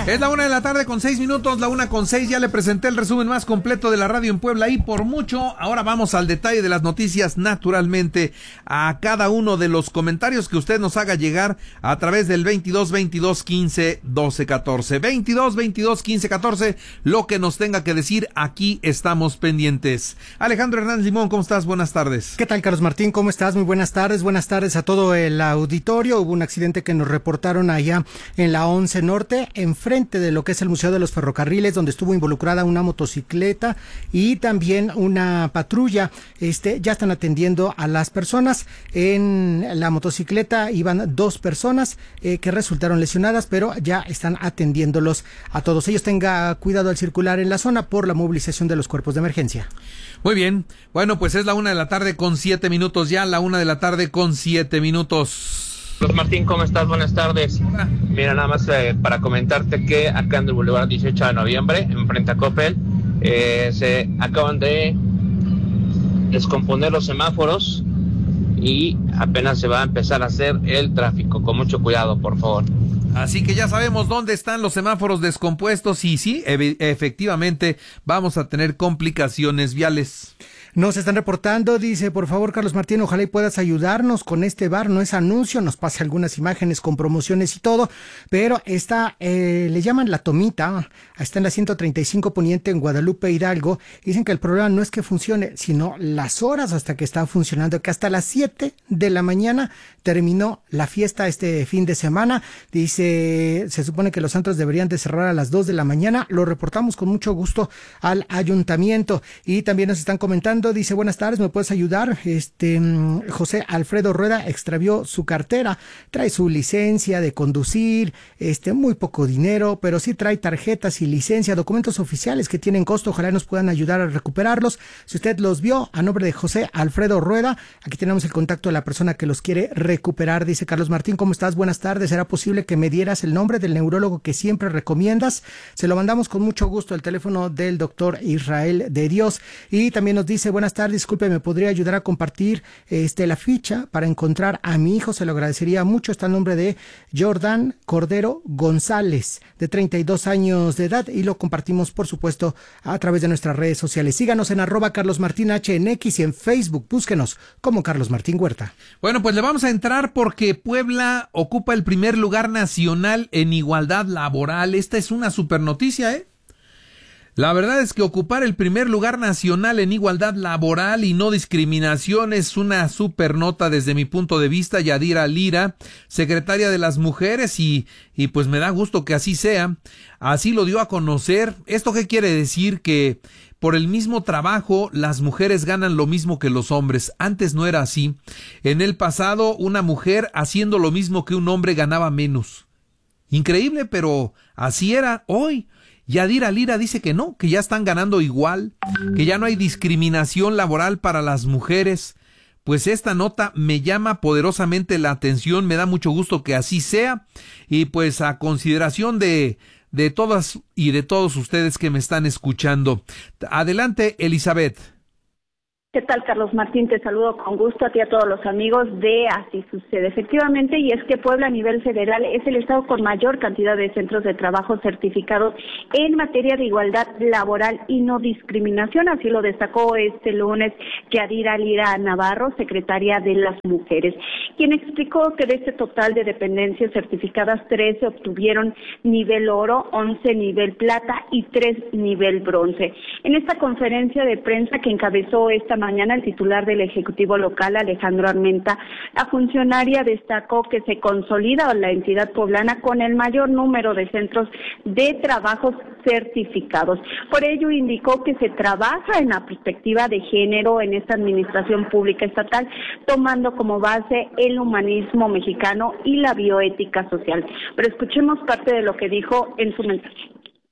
Es la 1:06 la 1:06, ya le presenté el resumen más completo de la radio en Puebla y por mucho. Ahora vamos al detalle de las noticias, naturalmente, a cada uno de los comentarios que usted nos haga llegar a través del 22 22 15 12 14. 22 22 15 14, lo que nos tenga que decir, aquí estamos pendientes. Alejandro Hernández Limón, ¿cómo estás? Buenas tardes. ¿Qué tal, Carlos Martín? ¿Cómo estás? Muy buenas tardes a todo el auditorio. Hubo un accidente que nos reportaron allá en la 11 Norte, enfrente de lo que es el Museo de los Ferrocarriles, donde estuvo involucrada una motocicleta y también una patrulla. Ya están atendiendo a las personas. En la motocicleta iban 2 personas que resultaron lesionadas, pero ya están atendiéndolos a todos ellos. Tenga cuidado al circular en la zona por la movilización de los cuerpos de emergencia. Muy bien, bueno, pues es la 1:07 ya, la 1:07. Carlos Martín, ¿cómo estás? Buenas tardes. Hola. Mira, nada más para comentarte que acá en el Boulevard 18 de noviembre, enfrente a Coppel, se acaban de descomponer los semáforos y apenas se va a empezar a hacer el tráfico. Con mucho cuidado, por favor. Así que ya sabemos dónde están los semáforos descompuestos y sí, efectivamente vamos a tener complicaciones viales. Nos están reportando, dice, por favor, Carlos Martín, ojalá y puedas ayudarnos con este bar, no es anuncio, nos pase algunas imágenes con promociones y todo, pero está, le llaman La Tomita, está en la 135 Poniente en Guadalupe, Hidalgo. Dicen que el problema no es que funcione, sino las horas hasta que está funcionando, que hasta las 7 de la mañana terminó la fiesta este fin de semana. Dice, se supone que los antros deberían de cerrar a las 2 de la mañana, lo reportamos con mucho gusto al ayuntamiento. Y también nos están comentando, dice, buenas tardes, ¿me puedes ayudar? José Alfredo Rueda extravió su cartera, trae su licencia de conducir, muy poco dinero, pero sí trae tarjetas y licencia, documentos oficiales que tienen costo, ojalá nos puedan ayudar a recuperarlos. Si usted los vio, a nombre de José Alfredo Rueda, aquí tenemos el contacto de la persona que los quiere recuperar. Dice, Carlos Martín, ¿cómo estás? Buenas tardes, ¿será posible que me dieras el nombre del neurólogo que siempre recomiendas? Se lo mandamos con mucho gusto, el teléfono del doctor Israel de Dios. Y también nos dice, buenas tardes, disculpe, ¿me podría ayudar a compartir la ficha para encontrar a mi hijo? Se lo agradecería mucho. Está el nombre de Jordan Cordero González, de 32 años de edad, y lo compartimos, por supuesto, a través de nuestras redes sociales. Síganos en @CarlosMartinH en X y en Facebook. Búsquenos como Carlos Martín Huerta. Bueno, pues le vamos a entrar porque Puebla ocupa el primer lugar nacional en igualdad laboral. Esta es una super noticia, ¿eh? La verdad es que ocupar el primer lugar nacional en igualdad laboral y no discriminación es una super nota desde mi punto de vista. Yadira Lira, secretaria de las mujeres, y pues me da gusto que así sea. Así lo dio a conocer. ¿Esto qué quiere decir? Que por el mismo trabajo las mujeres ganan lo mismo que los hombres. Antes no era así. En el pasado una mujer haciendo lo mismo que un hombre ganaba menos. Increíble, pero así era. Hoy Yadira Lira dice que no, que ya están ganando igual, que ya no hay discriminación laboral para las mujeres. Pues esta nota me llama poderosamente la atención, me da mucho gusto que así sea, y pues a consideración de todas y de todos ustedes que me están escuchando. Adelante, Elizabeth. ¿Qué tal, Carlos Martín? Te saludo con gusto a ti y a todos los amigos de Así Sucede. Efectivamente, y es que Puebla a nivel federal es el estado con mayor cantidad de centros de trabajo certificados en materia de igualdad laboral y no discriminación. Así lo destacó este lunes Yadira Lira Navarro, secretaria de las mujeres, quien explicó que de este total de dependencias certificadas, 13 obtuvieron nivel oro, 11 nivel plata y 3 nivel bronce. En esta conferencia de prensa que encabezó esta mañana el titular del Ejecutivo local, Alejandro Armenta, la funcionaria destacó que se consolida la entidad poblana con el mayor número de centros de trabajos certificados. Por ello indicó que se trabaja en la perspectiva de género en esta administración pública estatal, tomando como base el humanismo mexicano y la bioética social. Pero escuchemos parte de lo que dijo en su mensaje.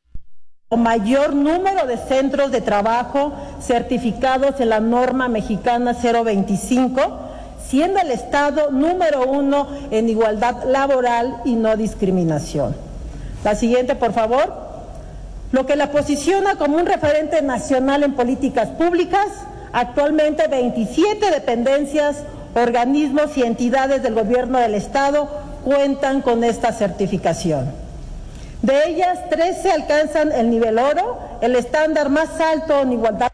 Mayor número de centros de trabajo certificados en la norma mexicana 025, siendo el estado número 1 en igualdad laboral y no discriminación. La siguiente, por favor. Lo que la posiciona como un referente nacional en políticas públicas, actualmente 27 dependencias, organismos y entidades del gobierno del estado cuentan con esta certificación. De ellas, 13 alcanzan el nivel oro, el estándar más alto en igualdad.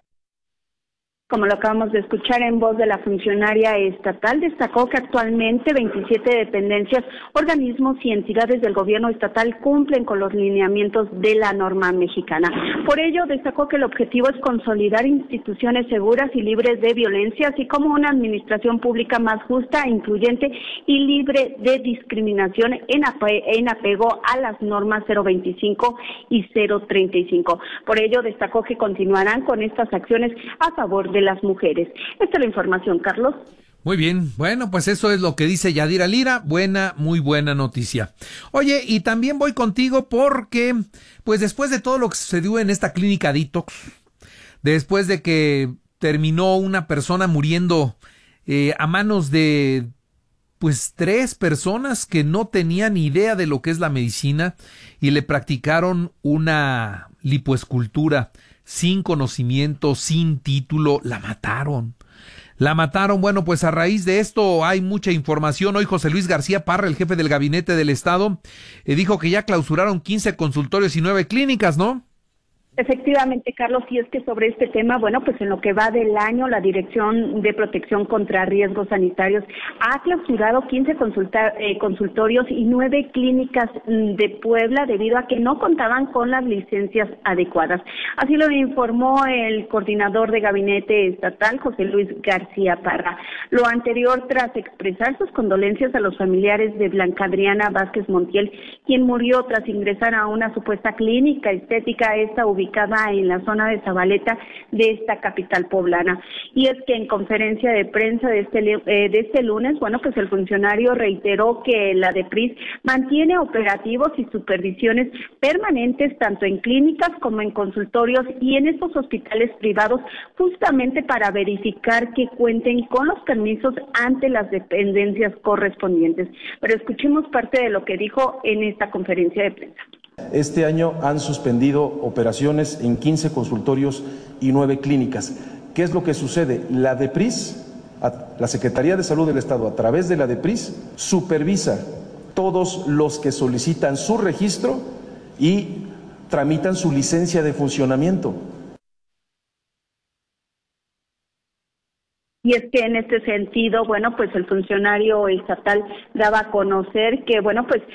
Como lo acabamos de escuchar en voz de la funcionaria estatal, destacó que actualmente 27 dependencias, organismos y entidades del gobierno estatal cumplen con los lineamientos de la norma mexicana. Por ello, destacó que el objetivo es consolidar instituciones seguras y libres de violencia, así como una administración pública más justa, incluyente y libre de discriminación en apego a las normas 025 y 035. Por ello, destacó que continuarán con estas acciones a favor de las mujeres. Esta es la información, Carlos. Muy bien, bueno, pues eso es lo que dice Yadira Lira, muy buena noticia. Oye, y también voy contigo porque, pues después de todo lo que sucedió en esta clínica Detox, después de que terminó una persona muriendo a manos de, pues 3 personas que no tenían idea de lo que es la medicina y le practicaron una lipoescultura sin conocimiento, sin título, la mataron. Bueno, pues a raíz de esto hay mucha información. Hoy José Luis García Parra, el jefe del gabinete del estado, dijo que ya clausuraron 15 consultorios y 9 clínicas, ¿no? Efectivamente, Carlos, y es que sobre este tema, bueno, pues en lo que va del año, la Dirección de Protección contra Riesgos Sanitarios ha clausurado 15 consultorios y 9 clínicas de Puebla debido a que no contaban con las licencias adecuadas. Así lo informó el coordinador de gabinete estatal, José Luis García Parra. Lo anterior tras expresar sus condolencias a los familiares de Blanca Adriana Vázquez Montiel, quien murió tras ingresar a una supuesta clínica estética, esta ubicada en la zona de Zabaleta de esta capital poblana. Y es que en conferencia de prensa de este lunes, bueno, pues el funcionario reiteró que la DEPRIS mantiene operativos y supervisiones permanentes tanto en clínicas como en consultorios y en estos hospitales privados, justamente para verificar que cuenten con los permisos ante las dependencias correspondientes. Pero escuchemos parte de lo que dijo en esta conferencia de prensa. Este año han suspendido operaciones en 15 consultorios y 9 clínicas. ¿Qué es lo que sucede? La DEPRIS, la Secretaría de Salud del Estado, a través de la DEPRIS, supervisa todos los que solicitan su registro y tramitan su licencia de funcionamiento. Y es que en este sentido, bueno, pues el funcionario estatal daba a conocer que, bueno, pues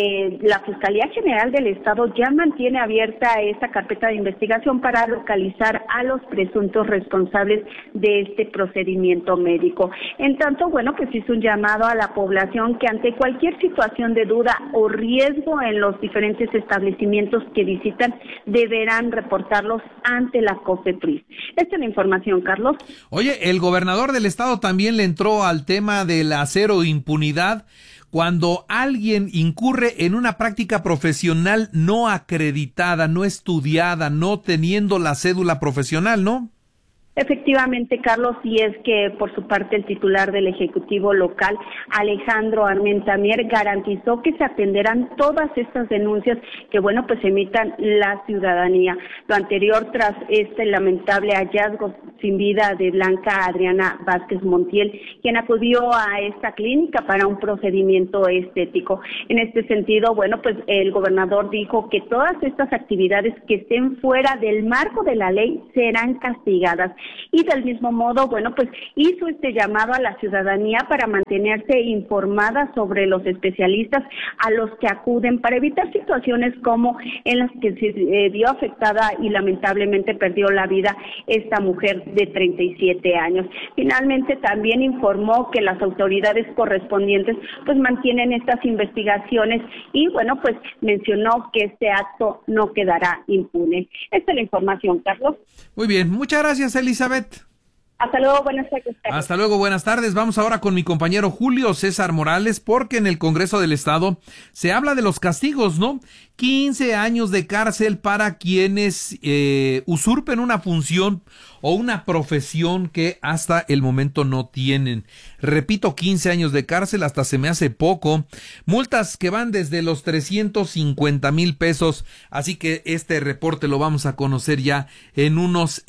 la Fiscalía General del Estado ya mantiene abierta esta carpeta de investigación para localizar a los presuntos responsables de este procedimiento médico. En tanto, bueno, pues hizo un llamado a la población que ante cualquier situación de duda o riesgo en los diferentes establecimientos que visitan, deberán reportarlos ante la COFEPRIS. Esta es la información, Carlos. Oye, el gobernador del estado también le entró al tema de la cero impunidad cuando alguien incurre en una práctica profesional no acreditada, no estudiada, no teniendo la cédula profesional, ¿no? Efectivamente, Carlos, y es que por su parte el titular del Ejecutivo local, Alejandro Armentamier, garantizó que se atenderán todas estas denuncias que, bueno, pues emitan la ciudadanía. Lo anterior tras este lamentable hallazgo sin vida de Blanca Adriana Vázquez Montiel, quien acudió a esta clínica para un procedimiento estético. En este sentido, bueno, pues el gobernador dijo que todas estas actividades que estén fuera del marco de la ley serán castigadas. Y del mismo modo, bueno, pues hizo este llamado a la ciudadanía para mantenerse informada sobre los especialistas a los que acuden para evitar situaciones como en las que se vio afectada y lamentablemente perdió la vida esta mujer de 37 años. Finalmente también informó que las autoridades correspondientes pues mantienen estas investigaciones y bueno, pues mencionó que este acto no quedará impune. Esta es la información, Carlos. Muy bien, muchas gracias, Elizabeth. Hasta luego, buenas tardes. Hasta luego, buenas tardes. Vamos ahora con mi compañero Julio César Morales, porque en el Congreso del Estado se habla de los castigos, ¿no? 15 años de cárcel para quienes usurpen una función o una profesión que hasta el momento no tienen. Repito, 15 años de cárcel, hasta se me hace poco. Multas que van desde los 350,000 pesos. Así que este reporte lo vamos a conocer ya en unos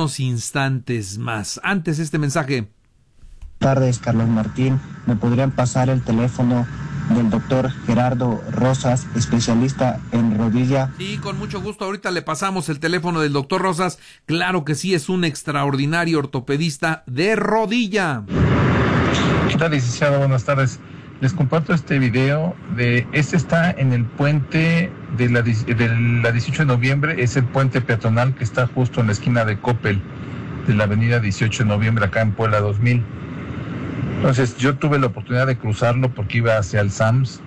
instantes más. Antes, este mensaje. Buenas tardes, Carlos Martín. ¿Me podrían pasar el teléfono del doctor Gerardo Rosas, especialista en rodilla. Sí, con mucho gusto. Ahorita le pasamos el teléfono del doctor Rosas. Claro que sí, es un extraordinario ortopedista de rodilla. ¿Qué tal, licenciado? Buenas tardes. Les comparto este video está en el puente de la 18 de noviembre, es el puente peatonal que está justo en la esquina de Coppel, de la avenida 18 de noviembre, acá en Puebla 2000. Entonces, yo tuve la oportunidad de cruzarlo porque iba hacia el SAMS,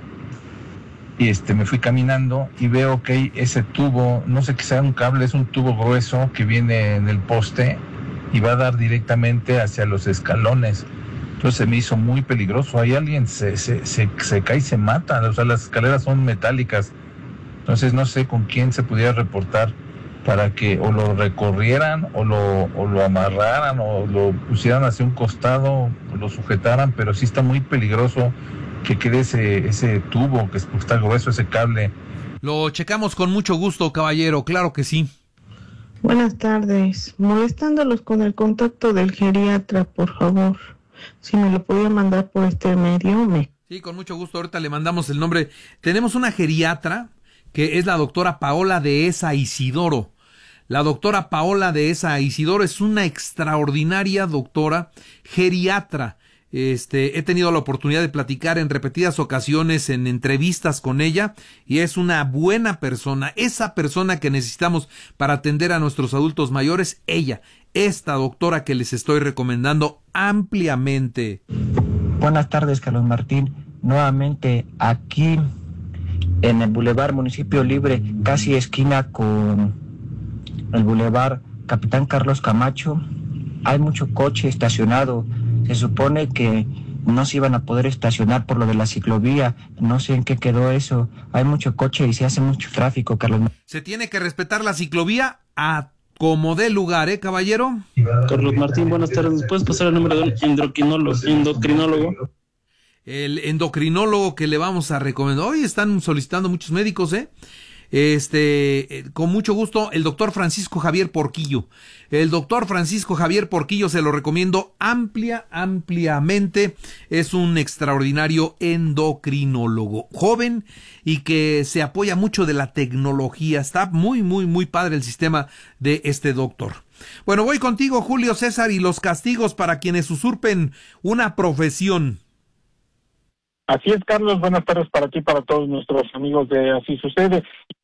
y me fui caminando y veo que hay ese tubo, no sé qué sea un cable, es un tubo grueso que viene en el poste y va a dar directamente hacia los escalones. Entonces se me hizo muy peligroso. Ahí alguien se cae y se mata. O sea, las escaleras son metálicas. Entonces no sé con quién se pudiera reportar para que o lo recorrieran o lo amarraran o lo pusieran hacia un costado o lo sujetaran, pero sí está muy peligroso que quede ese tubo, que está grueso ese cable. Lo checamos con mucho gusto, caballero, claro que sí. Buenas tardes. Molestándolos con el contacto del geriatra, por favor. Si me lo podía mandar por este medio, Sí, con mucho gusto. Ahorita le mandamos el nombre. Tenemos una geriatra que es la doctora Paola Dehesa Isidoro. La doctora Paola Dehesa Isidoro es una extraordinaria doctora geriatra. He tenido la oportunidad de platicar en repetidas ocasiones en entrevistas con ella y es una buena persona, esa persona que necesitamos para atender a nuestros adultos mayores, esta doctora que les estoy recomendando ampliamente. Buenas tardes, Carlos Martín. Nuevamente aquí en el Boulevard Municipio Libre, casi esquina con el Boulevard Capitán Carlos Camacho, hay mucho coche estacionado. Se supone que no se iban a poder estacionar por lo de la ciclovía. No sé en qué quedó eso. Hay mucho coche y se hace mucho tráfico, Carlos. Se tiene que respetar la ciclovía a como dé lugar, caballero. Carlos Martín, buenas tardes. ¿Puedes pasar el número de un endocrinólogo? El endocrinólogo que le vamos a recomendar. Hoy están solicitando muchos médicos, con mucho gusto, el doctor Francisco Javier Porquillo. El doctor Francisco Javier Porquillo se lo recomiendo ampliamente. Es un extraordinario endocrinólogo, joven y que se apoya mucho de la tecnología. Está muy padre el sistema de este doctor. Bueno, voy contigo, Julio César, y los castigos para quienes usurpen una profesión. Así es, Carlos, buenas tardes para ti y para todos nuestros amigos de Así Sucede.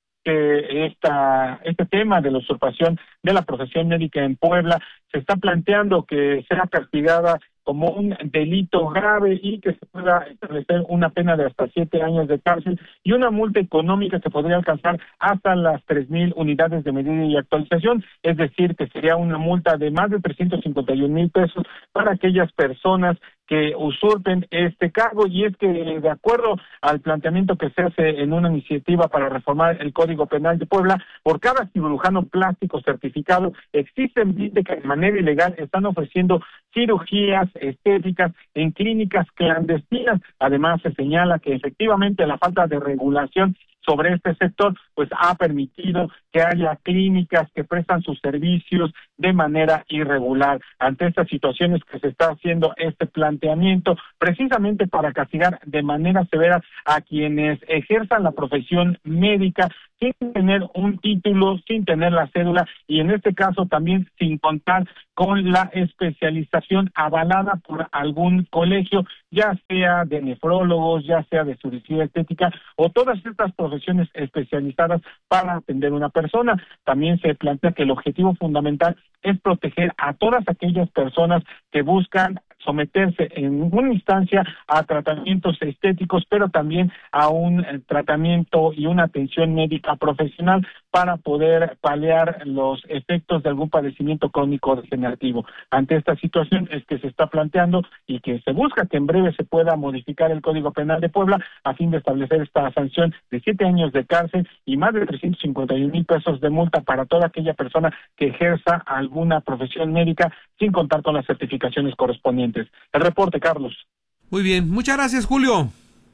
Este tema de la usurpación de la profesión médica en Puebla se está planteando que sea castigada como un delito grave y que se pueda establecer una pena de hasta 7 años de cárcel y una multa económica que podría alcanzar hasta las 3,000 unidades de medida y actualización, es decir, que sería una multa de más de 351,000 pesos para aquellas personas que usurpen este cargo. Y es que, de acuerdo al planteamiento que se hace en una iniciativa para reformar el Código Penal de Puebla, por cada cirujano plástico certificado existen 20 que de manera ilegal están ofreciendo cirugías estéticas en clínicas clandestinas. Además, se señala que efectivamente la falta de regulación sobre este sector pues ha permitido que haya clínicas que prestan sus servicios de manera irregular. Ante estas situaciones que se está haciendo este planteamiento precisamente para castigar de manera severa a quienes ejerzan la profesión médica sin tener un título, sin tener la cédula y en este caso también sin contar con la especialización avalada por algún colegio, ya sea de nefrólogos, ya sea de cirugía estética o todas estas profesiones especializadas para atender a una persona. También se plantea que el objetivo fundamental es proteger a todas aquellas personas que buscan someterse en una instancia a tratamientos estéticos, pero también a un tratamiento y una atención médica profesional para poder paliar los efectos de algún padecimiento crónico degenerativo. Ante esta situación es que se está planteando y que se busca que en breve se pueda modificar el Código Penal de Puebla a fin de establecer esta sanción de 7 años de cárcel y más de 351,000 pesos de multa para toda aquella persona que ejerza alguna profesión médica sin contar con las certificaciones correspondientes. El reporte, Carlos. Muy bien, muchas gracias, Julio.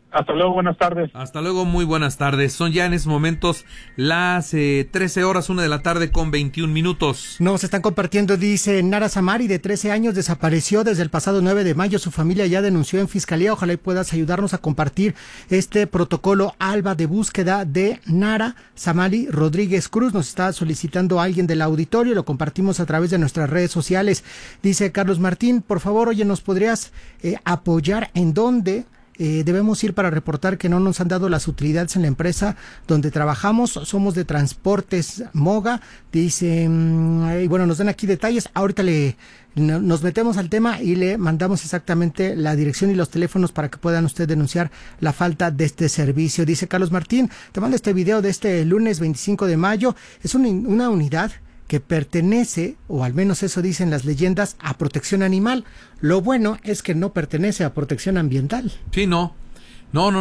Hasta luego, buenas tardes. Hasta luego, muy buenas tardes. Son ya en estos momentos las 13 horas, 1 de la tarde con 21 minutos. Nos están compartiendo, dice Nara Samari, de 13 años, desapareció desde el pasado 9 de mayo. Su familia ya denunció en fiscalía. Ojalá y puedas ayudarnos a compartir este protocolo ALBA de búsqueda de Nara Samari Rodríguez Cruz. Nos está solicitando alguien del auditorio. Lo compartimos a través de nuestras redes sociales. Dice Carlos Martín, por favor, oye, ¿nos podrías apoyar en dónde debemos ir para reportar que no nos han dado las utilidades en la empresa donde trabajamos? Somos de Transportes Moga, dice, y bueno, nos dan aquí detalles. Ahorita nos metemos al tema y le mandamos exactamente la dirección y los teléfonos para que puedan ustedes denunciar la falta de este servicio. Dice Carlos Martín, te mando este video de este lunes 25 de mayo, es una unidad que pertenece, o al menos eso dicen las leyendas, a protección animal. Lo bueno es que no pertenece a protección ambiental. Sí, no. No.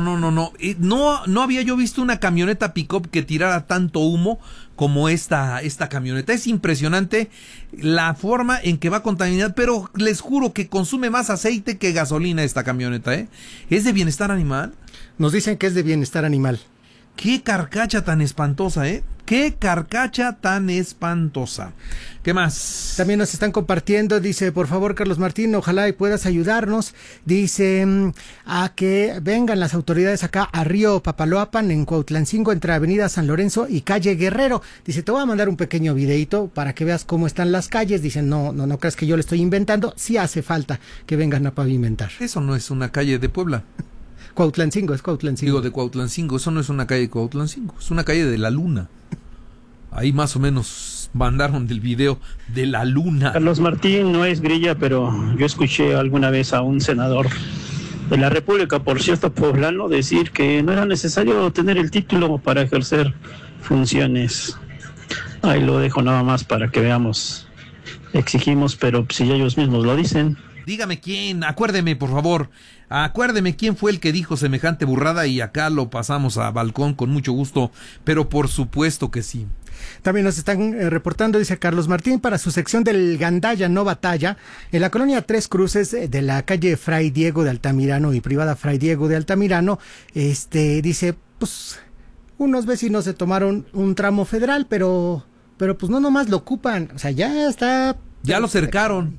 No había yo visto una camioneta pick-up que tirara tanto humo como esta camioneta. Es impresionante la forma en que va contaminada, pero les juro que consume más aceite que gasolina esta camioneta, ¿eh? ¿Es de bienestar animal? Nos dicen que es de bienestar animal. Qué carcacha tan espantosa, ¿eh? Qué carcacha tan espantosa. ¿Qué más? También nos están compartiendo, dice, por favor, Carlos Martín, ojalá y puedas ayudarnos. Dice, a que vengan las autoridades acá a Río Papaloapan, en Cuautlancingo, entre Avenida San Lorenzo y Calle Guerrero. Dice, te voy a mandar un pequeño videito para que veas cómo están las calles. Dice, no creas que yo le estoy inventando. Sí hace falta que vengan a pavimentar. Eso no es una calle de Puebla. Cuautlancingo, es Cuautlancingo. Digo, de Cuautlancingo, eso no es una calle de Cuautlancingo, es una calle de la Luna. Ahí más o menos mandaron del video de la Luna. Carlos Martín no es grilla, pero yo escuché alguna vez a un senador de la República, por cierto, poblano, decir que no era necesario tener el título para ejercer funciones. Ahí lo dejo nada más para que veamos. Exigimos, pero si ellos mismos lo dicen. Dígame quién, acuérdeme por favor, acuérdeme quién fue el que dijo semejante burrada y acá lo pasamos a balcón con mucho gusto, pero por supuesto que sí. También nos están reportando, dice Carlos Martín, para su sección del Gandaya no batalla, en la colonia Tres Cruces de la calle Fray Diego de Altamirano y privada Fray Diego de Altamirano, dice, pues, unos vecinos se tomaron un tramo federal, pero pues no nomás lo ocupan, o sea, ya está. Ya lo cercaron.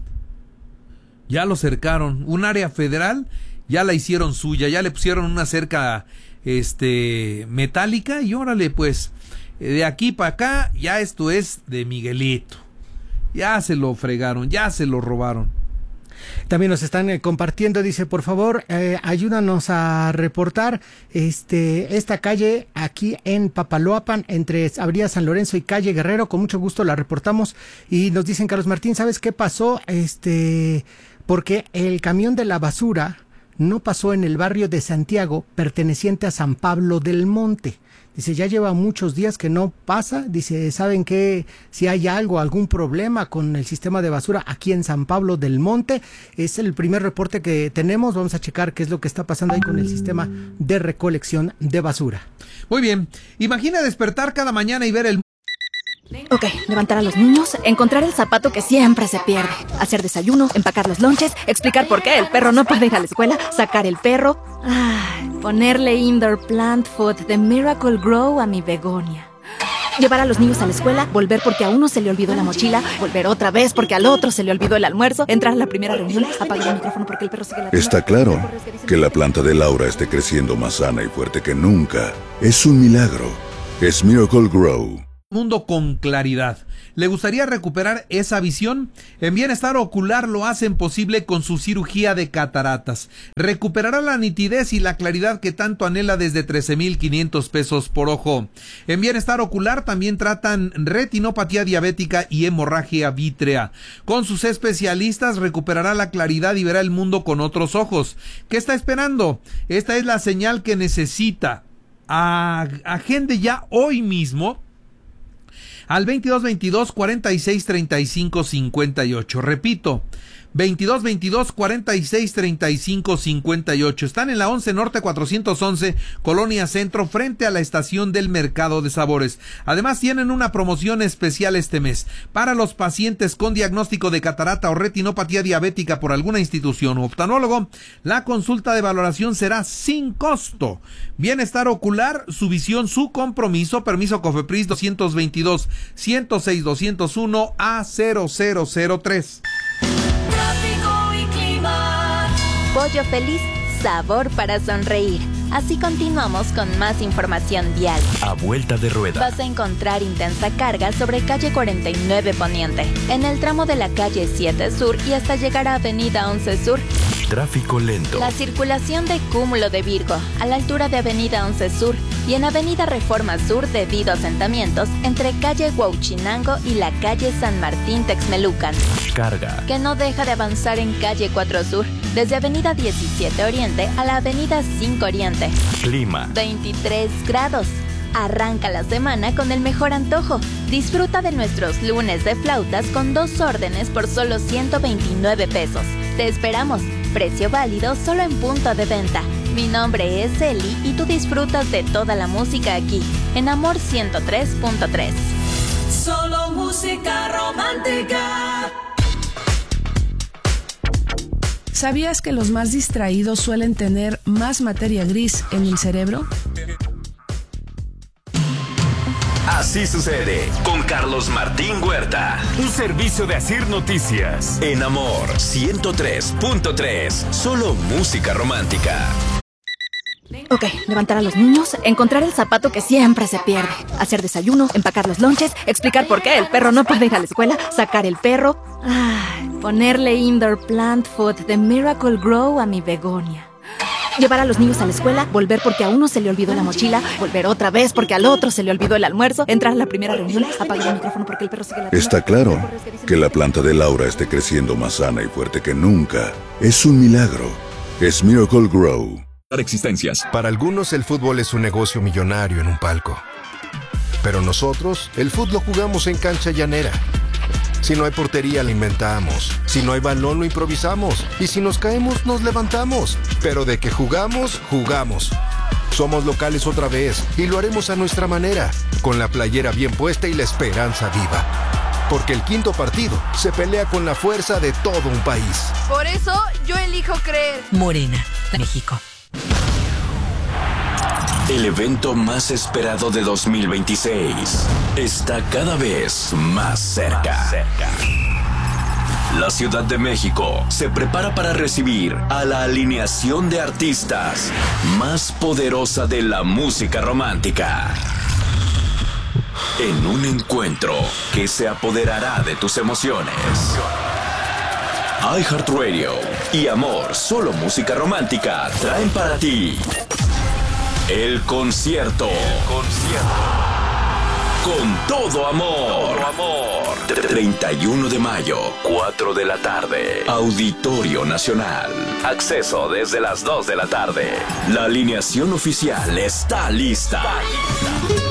Un área federal, ya la hicieron suya, ya le pusieron una cerca metálica y órale pues, de aquí para acá, ya esto es de Miguelito. Ya se lo fregaron, ya se lo robaron. También nos están compartiendo, dice, por favor, ayúdanos a reportar esta calle aquí en Papaloapan, entre Avenida San Lorenzo y Calle Guerrero. Con mucho gusto la reportamos. Y nos dicen, Carlos Martín, ¿sabes qué pasó? Porque el camión de la basura no pasó en el barrio de Santiago, perteneciente a San Pablo del Monte. Dice, ya lleva muchos días que no pasa. Dice, ¿saben qué? Si hay algún problema con el sistema de basura aquí en San Pablo del Monte. Es el primer reporte que tenemos. Vamos a checar qué es lo que está pasando ahí con el sistema de recolección de basura. Muy bien. Imagina despertar cada mañana y ver el... Ok, levantar a los niños, encontrar el zapato que siempre se pierde, hacer desayuno, empacar los lonches, explicar por qué el perro no puede ir a la escuela, sacar el perro, ponerle indoor plant food de Miracle Grow a mi begonia. Llevar a los niños a la escuela, volver porque a uno se le olvidó la mochila, volver otra vez porque al otro se le olvidó el almuerzo, entrar a la primera reunión, apagar el micrófono porque el perro sigue ladrando. Está claro que la planta de Laura esté creciendo más sana y fuerte que nunca. Es un milagro. Es Miracle Grow. Mundo con claridad. ¿Le gustaría recuperar esa visión? En Bienestar Ocular lo hacen posible con su cirugía de cataratas. Recuperará la nitidez y la claridad que tanto anhela desde 13,500 pesos por ojo. En Bienestar Ocular también tratan retinopatía diabética y hemorragia vítrea. Con sus especialistas recuperará la claridad y verá el mundo con otros ojos. ¿Qué está esperando? Esta es la señal que necesita. Agende ya hoy mismo al 2222-463558. Repito, 2222-463558. Están en la 11 Norte 411, Colonia Centro, frente a la estación del Mercado de Sabores. Además, tienen una promoción especial este mes. Para los pacientes con diagnóstico de catarata o retinopatía diabética por alguna institución u oftalmólogo, la consulta de valoración será sin costo. Bienestar ocular, su visión, su compromiso. Permiso COFEPRIS 222-106-201 A0003. Tráfico y clima. Pollo Feliz, sabor para sonreír. Así continuamos con más información vial. A vuelta de rueda. Vas a encontrar intensa carga sobre calle 49 Poniente, en el tramo de la calle 7 Sur y hasta llegar a avenida 11 Sur. Tráfico lento. La circulación de Cúmulo de Virgo, a la altura de avenida 11 Sur y en avenida Reforma Sur debido a asentamientos entre calle Huauchinango y la calle San Martín Texmelucan. Carga. Que no deja de avanzar en calle 4 Sur, desde avenida 17 Oriente a la avenida 5 Oriente. Clima. 23 grados. Arranca la semana con el mejor antojo. Disfruta de nuestros lunes de flautas con 2 órdenes por solo 129 pesos. Te esperamos. Precio válido solo en punto de venta. Mi nombre es Eli y tú disfrutas de toda la música aquí, en Amor 103.3. Solo música romántica. ¿Sabías que los más distraídos suelen tener más materia gris en el cerebro? Así sucede con Carlos Martín Huerta. Un servicio de Asir Noticias. En Amor 103.3. Solo música romántica. Ok, levantar a los niños, encontrar el zapato que siempre se pierde, hacer desayuno, empacar los lonches, explicar por qué el perro no puede ir a la escuela, sacar el perro, ponerle indoor plant food de Miracle Grow a mi begonia. Llevar a los niños a la escuela, volver porque a uno se le olvidó la mochila, volver otra vez porque al otro se le olvidó el almuerzo, entrar a la primera reunión, apagar el micrófono porque el perro sigue latiendo. Está claro que la planta de Laura esté creciendo más sana y fuerte que nunca. Es un milagro. Es Miracle Grow. Existencias. Para algunos el fútbol es un negocio millonario en un palco. Pero nosotros, el fútbol lo jugamos en cancha llanera. Si no hay portería, la inventamos. Si no hay balón, lo improvisamos. Y si nos caemos, nos levantamos. Pero de que jugamos, jugamos. Somos locales otra vez y lo haremos a nuestra manera, con la playera bien puesta y la esperanza viva. Porque el quinto partido se pelea con la fuerza de todo un país. Por eso, yo elijo creer. Morena, México. El evento más esperado de 2026 está cada vez más cerca. La Ciudad de México se prepara para recibir a la alineación de artistas más poderosa de la música romántica. En un encuentro que se apoderará de tus emociones. iHeartRadio y Amor, solo música romántica, traen para ti el concierto. Con todo amor. 31 de mayo, 4 de la tarde. Auditorio Nacional. Acceso desde las 2 de la tarde. La alineación oficial está lista.